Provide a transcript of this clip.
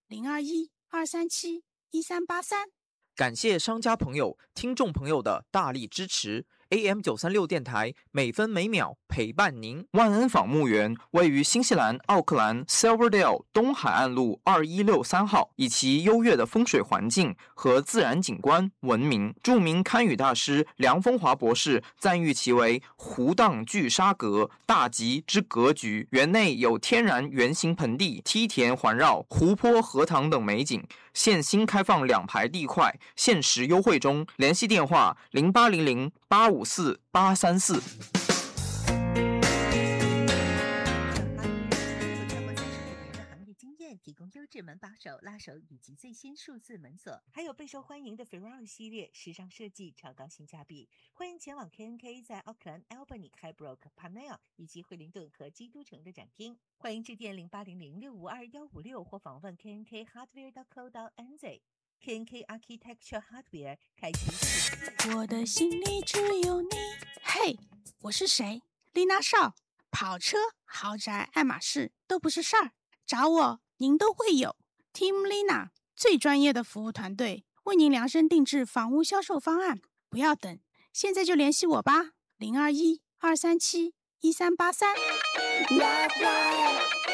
021-237-1383。 感谢商家朋友、听众朋友的大力支持。AM936电台每分每秒陪伴您。万恩坊墓园位于新西兰奥克兰 Silverdale 东海岸路2163号，以其优越的风水环境和自然景观闻名。著名堪舆大师梁风华博士赞誉其为湖荡聚沙阁，大吉之格局。园内有天然圆形盆地、梯田环绕、湖泊、荷塘等美景。现新开放2排地块，限时优惠中。联系电话0800-854-834。 提供优质门把手、拉手以及最新数字门锁，还有备受欢迎的 Ferrari 系列，时尚设计，超高性价比。欢迎前往 KNK 在奥克兰、Albany、Highbrook、Panel 以及惠灵顿和基督城的展厅。欢迎致电0800-652-156或访问 KNKHardware.co.nz。KNK Architecture Hardware 开启我的心里只有你。嘿，我是谁？丽娜少。跑车、豪宅、爱马仕都不是事儿，找我您都会有。Team Lina 最专业的服务团队，为您量身定制房屋销售方案。不要等，现在就联系我吧，021-237-1383。